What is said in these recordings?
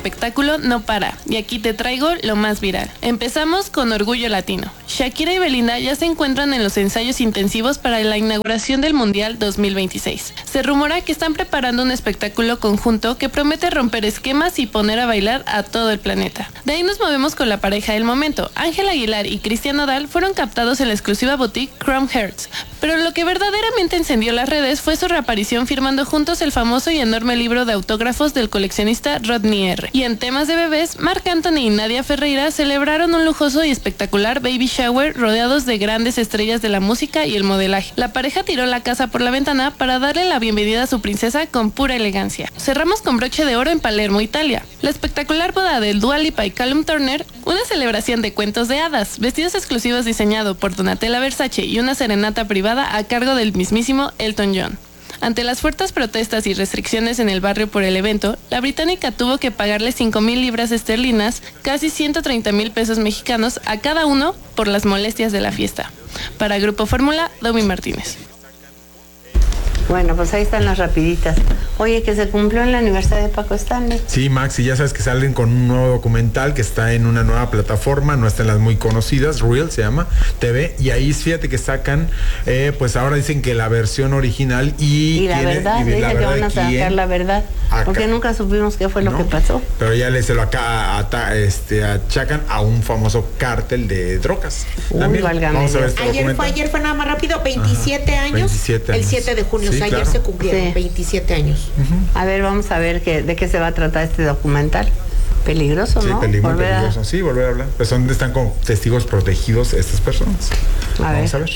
espectáculo no para, y aquí te traigo lo más viral. Empezamos con Orgullo Latino. Shakira y Belinda ya se encuentran en los ensayos intensivos para la inauguración del Mundial 2026. Se rumora que están preparando un espectáculo conjunto que promete romper esquemas y poner a bailar a todo el planeta. De ahí nos movemos con la pareja del momento. Ángel Aguilar y Cristian Nodal fueron captados en la exclusiva boutique Chrome Hearts, pero lo que verdaderamente encendió las redes fue su reaparición firmando juntos el famoso y enorme libro de autógrafos del coleccionista Rodney R. Y en temas de bebés, Marc Anthony y Nadia Ferreira celebraron un lujoso y espectacular baby shower rodeados de grandes estrellas de la música y el modelaje. La pareja tiró la casa por la ventana para darle la bienvenida a su princesa con pura elegancia. Cerramos con broche de oro en Palermo, Italia. La espectacular boda del Dua Lipa y Callum Turner, una celebración de cuentos de hadas, vestidos exclusivos diseñado por Donatella Versace y una serenata privada a cargo del mismísimo Elton John. Ante las fuertes protestas y restricciones en el barrio por el evento, la británica tuvo que pagarle 5,000 libras esterlinas, casi 130,000 pesos mexicanos, a cada uno por las molestias de la fiesta. Para Grupo Fórmula, Domi Martínez. Bueno, pues ahí están las rapiditas. Oye, que se cumplió en la Universidad de Paco Stanley. Sí, Max, y ya sabes que salen con un nuevo documental que está en una nueva plataforma, no está en las muy conocidas, Reel se llama, TV, y ahí fíjate que sacan, pues ahora dicen que la versión original y la verdad, dice que van a sacar la verdad, porque nunca supimos qué fue lo que pasó. Pero ya se lo achacan a un famoso cártel de drogas. Uy, válgame. Vamos a ver este ayer fue nada más rápido, 27 años, 27 años, el 7 de junio. Sí, ayer claro. se cumplieron 27 años. A ver, vamos a ver de qué se va a tratar este documental. Peligroso, ¿no? Sí, peligroso. Sí, volver a hablar. Pues están como testigos protegidos estas personas. Vamos a ver.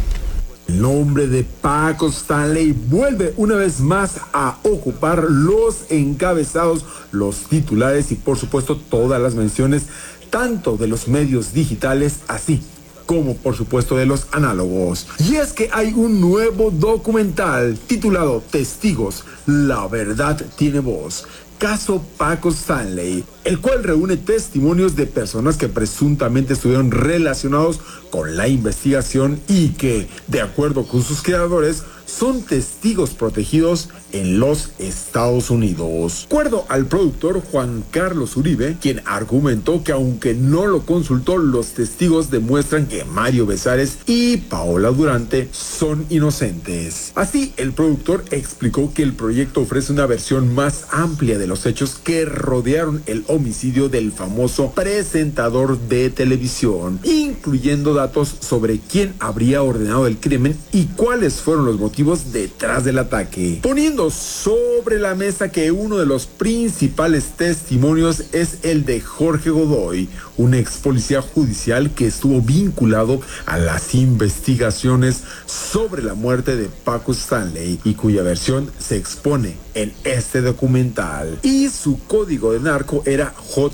El nombre de Paco Stanley vuelve una vez más a ocupar los encabezados, los titulares y por supuesto todas las menciones, tanto de los medios digitales así como por supuesto de los análogos. Y es que hay un nuevo documental titulado Testigos, la verdad tiene voz. Caso Paco Stanley, el cual reúne testimonios de personas que presuntamente estuvieron relacionados con la investigación y que, de acuerdo con sus creadores, son testigos protegidos en los Estados Unidos. De acuerdo al productor Juan Carlos Uribe, quien argumentó que aunque no lo consultó, los testigos demuestran que Mario Besares y Paola Durante son inocentes. Así, el productor explicó que el proyecto ofrece una versión más amplia de los hechos que rodearon el homicidio del famoso presentador de televisión, incluyendo datos sobre quién habría ordenado el crimen y cuáles fueron los motivos detrás del ataque, poniendo sobre la mesa que uno de los principales testimonios es el de Jorge Godoy, un ex policía judicial que estuvo vinculado a las investigaciones sobre la muerte de Paco Stanley y cuya versión se expone en este documental. Y su código de narco era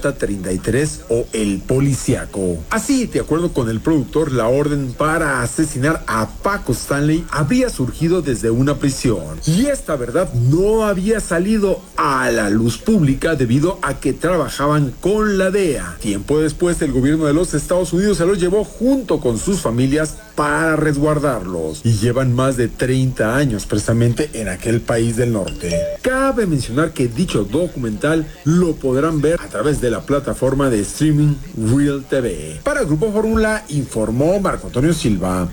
J33 o el policíaco. Así, de acuerdo con el productor, la orden para asesinar a Paco Stanley habría surgido desde una prisión. Y esta verdad no había salido a la luz pública debido a que trabajaban con la DEA. Tiempo después, el gobierno de los Estados Unidos se los llevó junto con sus familias para resguardarlos. Y llevan más de 30 años precisamente en aquel país del norte. Cabe mencionar que dicho documental lo podrán ver a través de la plataforma de streaming Reel TV. Para Grupo Fórmula informó Marco Antonio Silva.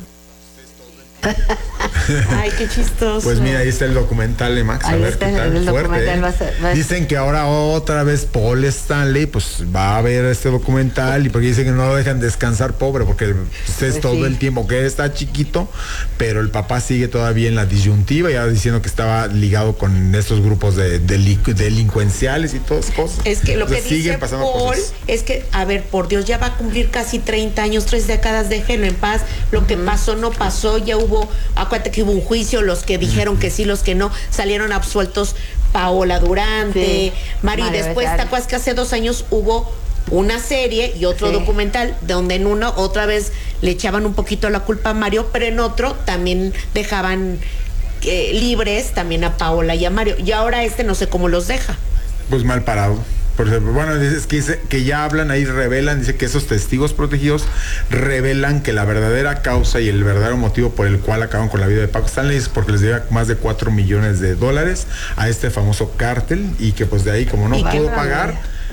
Ay, qué chistoso. Pues mira, ahí está el documental de Max. Ahí a ver está qué tal. el Fuerte, documental. Dicen que ahora otra vez Paul Stanley pues va a ver este documental y porque dicen que no lo dejan descansar, pobre, porque es todo el tiempo que está chiquito, pero el papá sigue todavía en la disyuntiva, ya diciendo que estaba ligado con estos grupos de delincuenciales y todas esas cosas. Es que lo que entonces, dice Paul es que, a ver, por Dios, ya va a cumplir casi 30 años, 3 décadas, déjenlo en paz. Lo que pasó no pasó, ya hubo, acuérdate que hubo un juicio, los que dijeron que sí, los que no, salieron absueltos. Paola Durante, Mario, y después te acuerdas que hace 2 años hubo una serie y otro documental donde en uno otra vez le echaban un poquito la culpa a Mario, pero en otro también dejaban libres también a Paola y a Mario, y ahora no sé cómo los deja. Pues mal parado. Por ejemplo, bueno, es que dice que ya hablan ahí, revelan, dice que esos testigos protegidos revelan que la verdadera causa y el verdadero motivo por el cual acaban con la vida de Paco Stanley es porque les debía más de $4 millones a este famoso cártel y que pues de ahí como no pudo pagar,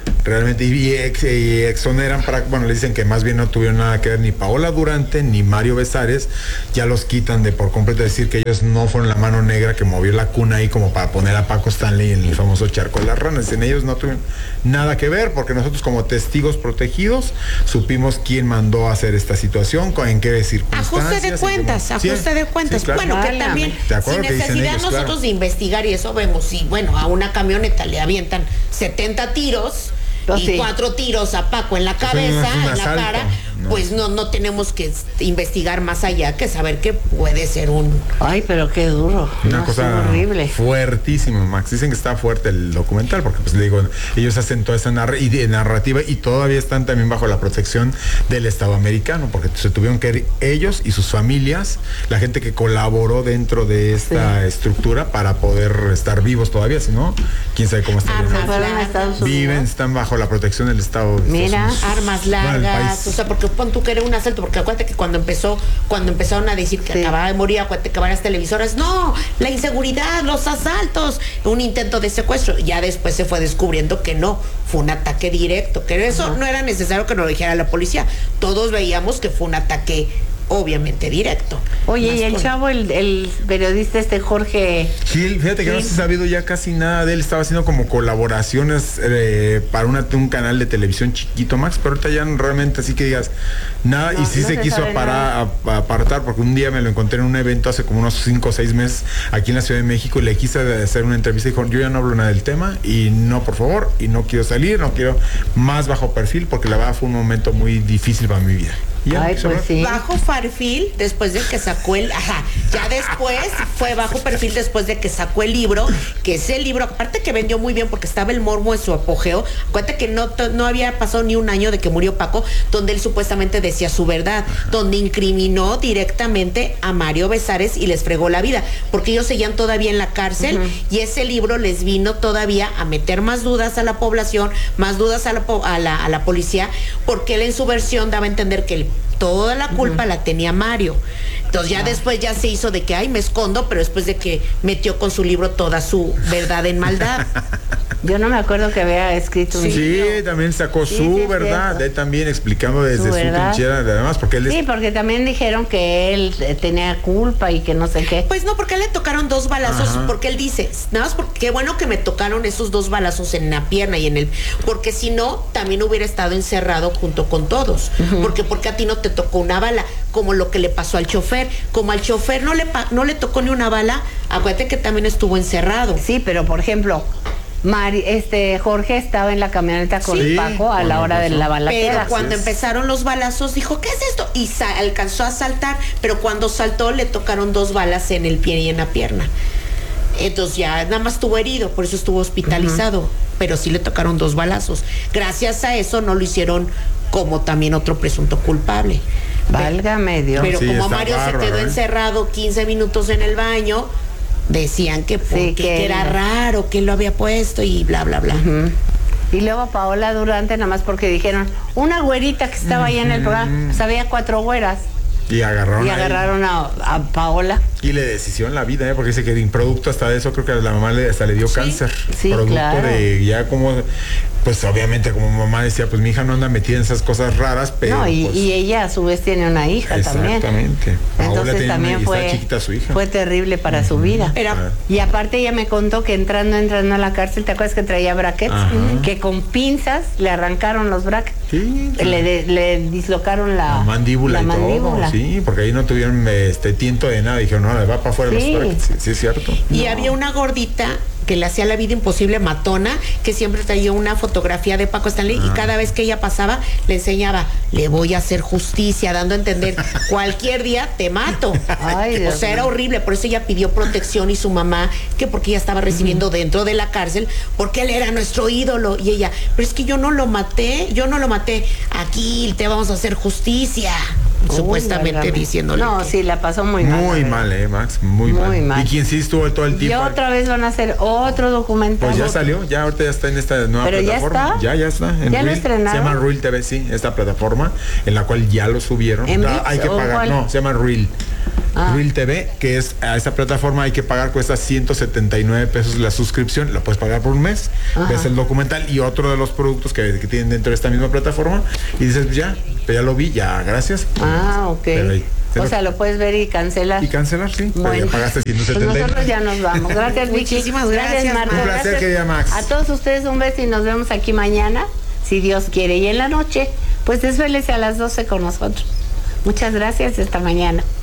realmente, y exoneran bueno, le dicen que más bien no tuvieron nada que ver ni Paola Durante ni Mario Besares, ya los quitan de por completo, decir que ellos no fueron la mano negra que movió la cuna ahí como para poner a Paco Stanley en el famoso charco de las ranas. En ellos no tuvieron nada que ver, porque nosotros como testigos protegidos supimos quién mandó a hacer esta situación, en qué circunstancias. Ajuste de cuentas. Sí, claro. Bueno, que también, sin necesidad ellos, nosotros de investigar y eso vemos, y bueno, a una camioneta le avientan 70 tiros y 4 tiros a Paco en la cabeza, en la cara, pues no tenemos que investigar más allá que saber que puede ser un... Ay, pero qué duro. Una cosa horrible. Fuertísimo, Max. Dicen que está fuerte el documental porque, pues, le digo, ellos hacen toda esa narrativa y todavía están también bajo la protección del Estado americano, porque se tuvieron que ir ellos y sus familias, la gente que colaboró dentro de esta estructura para poder estar vivos todavía, si no, quién sabe cómo están. Viven, están bajo la protección del Estado. Mira, armas largas, o sea, porque pon tú que era un asalto, porque acuérdate que cuando empezaron a decir que acababa de morir, acuérdate que varias televisoras, no, la inseguridad, los asaltos, un intento de secuestro, ya después se fue descubriendo que no, fue un ataque directo, que eso no era necesario que nos lo dijera la policía, todos veíamos que fue un ataque obviamente directo. Oye, y el chavo, el periodista Jorge Gil, fíjate que no se ha sabido ya casi nada de él, estaba haciendo como colaboraciones para un canal de televisión chiquito, Max, pero ahorita ya realmente así que digas nada, y sí se quiso apartar, porque un día me lo encontré en un evento hace como unos 5 o 6 meses aquí en la Ciudad de México y le quise hacer una entrevista y dijo, yo ya no hablo nada del tema y no, por favor, y no quiero salir, no quiero más bajo perfil, porque la verdad fue un momento muy difícil para mi vida. Ay, pues sí. Bajo perfil después de que sacó ya después fue bajo perfil después de que sacó el libro, que ese libro, aparte que vendió muy bien porque estaba el morbo en su apogeo, acuérdate que no había pasado ni un año de que murió Paco, donde él supuestamente decía su verdad, donde incriminó directamente a Mario Besares y les fregó la vida, porque ellos seguían todavía en la cárcel, y ese libro les vino todavía a meter más dudas a la población, más dudas a la policía, porque él en su versión daba a entender que toda la culpa la tenía Mario. Entonces ya después ya se hizo de que, ay, me escondo, pero después de que metió con su libro toda su verdad en maldad. Yo no me acuerdo que había escrito un libro. Sí, también sacó su verdad, él también explicando desde su trinchera, además, porque él porque también dijeron que él tenía culpa y que no sé qué. Pues no, porque le tocaron 2 balazos, porque él dice, nada más porque qué bueno que me tocaron esos 2 balazos en la pierna y en el, porque si no, también hubiera estado encerrado junto con todos, porque a ti no te tocó una bala, como lo que le pasó al chofer, como al chofer no le tocó ni una bala, acuérdate que también estuvo encerrado. Sí, pero por ejemplo, Jorge estaba en la camioneta con Paco a la hora de la balacera. Pero cuando empezaron los balazos dijo, ¿qué es esto? Y alcanzó a saltar, pero cuando saltó le tocaron 2 balas en el pie y en la pierna. Entonces ya nada más estuvo herido, por eso estuvo hospitalizado, pero sí le tocaron 2 balazos. Gracias a eso no lo hicieron como también otro presunto culpable. Válgame Dios. Pero como Mario se quedó encerrado 15 minutos en el baño, decían que que era raro, que lo había puesto y bla, bla, bla. Y luego Paola Durante, nada más porque dijeron, una güerita que estaba ahí en el programa, pues había 4 güeras. Y agarraron a Paola. Y le deshicieron la vida, porque dice que producto hasta de eso, creo que a la mamá hasta le dio cáncer. Sí, producto claro. de ya como, pues obviamente como mamá decía, pues mi hija no anda metida en esas cosas raras, pero... No, y ella a su vez tiene una hija también. Exactamente. Entonces también está chiquita su hija. Fue terrible para su vida. Y aparte ella me contó que entrando a la cárcel, ¿te acuerdas que traía brackets? Que con pinzas le arrancaron los brackets. Sí. Le dislocaron la mandíbula. Todo, sí, porque ahí no tuvieron tiento de nada. Dijeron, no, le va para afuera los brackets. Sí, es cierto. Y había una gordita que le hacía la vida imposible, matona, que siempre traía una fotografía de Paco Stanley y cada vez que ella pasaba le enseñaba, le voy a hacer justicia, dando a entender, cualquier día te mato. Ay, o sea, era horrible, por eso ella pidió protección y su mamá, que porque ella estaba recibiendo dentro de la cárcel, porque él era nuestro ídolo. Y ella, pero es que yo no lo maté, aquí te vamos a hacer justicia. Supuestamente diciéndole. No, sí, la pasó muy mal. Muy mal, Max, muy mal. Y quien sí estuvo todo el tiempo. Y otra vez van a hacer otro documental. Pues ya salió, ya ahorita ya está en esta nueva plataforma. ¿Ya está? Ya está. ¿Ya lo estrenaron? Se llama Reel TV, sí, esta plataforma en la cual ya lo subieron. Hay que pagar, no, se llama Reel. Real TV, que es a esa plataforma hay que pagar, cuesta 179 pesos la suscripción, la puedes pagar por un mes, ves el documental y otro de los productos que tienen dentro de esta misma plataforma y dices, ya lo vi, ya, gracias. Ok. O sea, lo puedes ver y cancelar. Y cancelar, sí. Bueno, ya pagaste 179. Pues nosotros ya nos vamos. Gracias, Vicky. Muchísimas gracias, Marco. Un placer, querida Max. A todos ustedes un beso y nos vemos aquí mañana, si Dios quiere. Y en la noche, pues desvélese a las 12 con nosotros. Muchas gracias, hasta mañana.